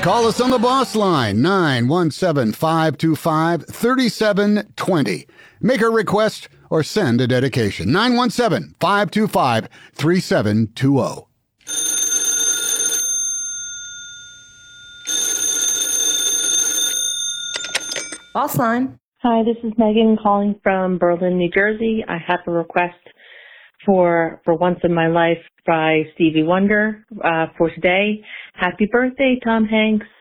Call us on the boss line, 917-525-3720. Make a request or send a dedication, 917-525-3720. Boss line. Hi, this is Megan calling from Berlin, New Jersey. I have a request for Once in My Life by Stevie Wonder for today. Happy birthday, Tom Hanks.